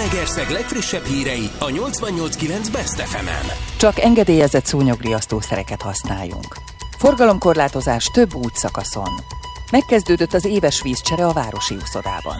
Zalaegerszeg legfrissebb hírei a 88.9 Best FM-en. Csak engedélyezett szúnyogriasztószereket használjunk. Forgalomkorlátozás több útszakaszon. Megkezdődött az éves vízcsere a városi úszodában.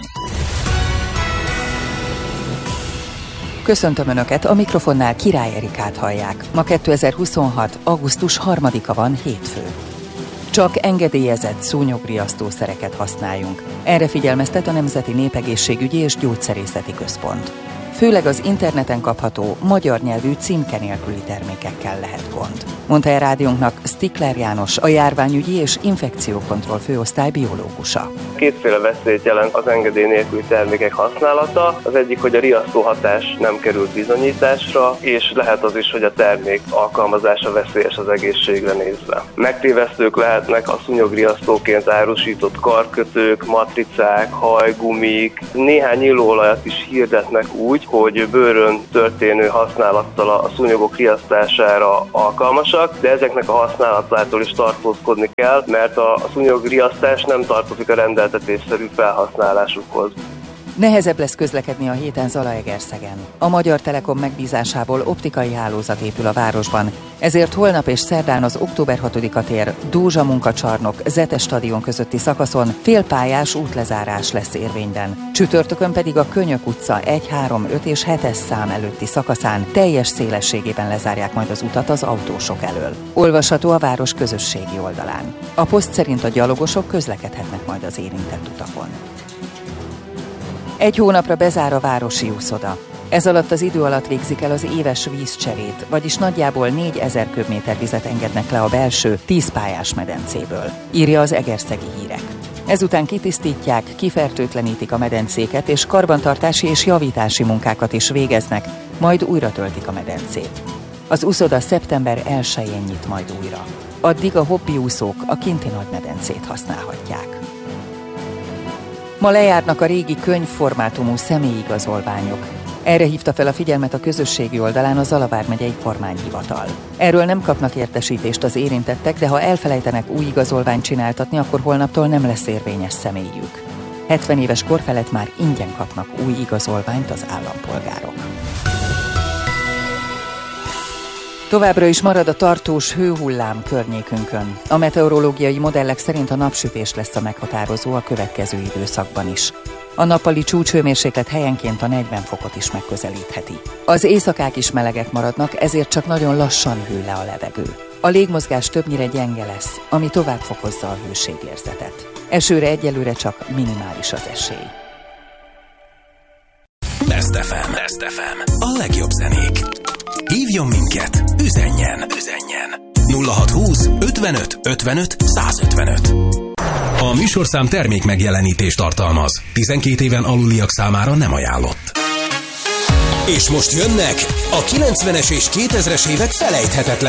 Köszöntöm Önöket, a mikrofonnál Király Erikát hallják. Ma 2026. augusztus 3-a van, hétfő. Csak engedélyezett szúnyogriasztószereket használjunk. Erre figyelmeztet a Nemzeti Népegészségügyi és Gyógyszerészeti Központ. Főleg az interneten kapható, magyar nyelvű címke nélküli termékekkel lehet gond. Mondta el rádiónknak Stikler János, a járványügyi és infekciókontroll főosztály biológusa. Kétféle veszélyt jelent az engedély nélküli termékek használata. Az egyik, hogy a riasztó hatás nem került bizonyításra, és lehet az is, hogy a termék alkalmazása veszélyes az egészségre nézve. Megtévesztők lehetnek a szúnyogriasztóként árusított karkötők, matricák, hajgumik, néhány illóolajat is hirdetnek úgy, hogy bőrön történő használattal a szúnyogok riasztására alkalmasak, de ezeknek a használatától is tartózkodni kell, mert a szúnyogriasztás nem tartozik a rendeltetésszerű felhasználásukhoz. Nehezebb lesz közlekedni a héten Zalaegerszegen. A Magyar Telekom megbízásából optikai hálózat épül a városban, ezért holnap és szerdán az október 6-a tér, Dózsa munkacsarnok, Zete stadion közötti szakaszon félpályás útlezárás lesz érvényben. Csütörtökön pedig a Könyök utca 1, 3, 5 és 7-es szám előtti szakaszán teljes szélességében lezárják majd az utat az autósok elől. Olvasható a város közösségi oldalán. A poszt szerint a gyalogosok közlekedhetnek majd az érintett utakon. Egy hónapra bezár a városi úszoda. Ez alatt az idő alatt végzik el az éves vízcserét, vagyis nagyjából 4000 köbméter vizet engednek le a belső 10 pályás medencéből, írja az Egerszegi Hírek. Ezután kitisztítják, kifertőtlenítik a medencéket, és karbantartási és javítási munkákat is végeznek, majd újra töltik a medencét. Az úszoda szeptember 1-én nyit majd újra. Addig a hobbiúszók a kinti nagymedencét használhatják. Ma lejárnak a régi könyvformátumú személyigazolványok. Erre hívta fel a figyelmet a közösségi oldalán a Zala vármegyei kormányhivatal. Erről nem kapnak értesítést az érintettek, de ha elfelejtenek új igazolványt csináltatni, akkor holnaptól nem lesz érvényes személyük. 70 éves kor felett már ingyen kapnak új igazolványt az állampolgárok. Továbbra is marad a tartós hőhullám környékünkön. A meteorológiai modellek szerint a napsütés lesz a meghatározó a következő időszakban is. A nappali csúcshőmérséklet helyenként a 40 fokot is megközelítheti. Az éjszakák is melegek maradnak, ezért csak nagyon lassan hűl le a levegő. A légmozgás többnyire gyenge lesz, ami tovább fokozza a hőségérzetet. Esőre egyelőre csak minimális az esély. Best FM. Best FM. A legjobb zenék. Hívjon minket, üzenjen 0620 55 55 155. A műsorszám termék megjelenítést tartalmaz. 12 éven aluliak számára nem ajánlott. És most jönnek a 90-es és 2000-es évek felejthetetlen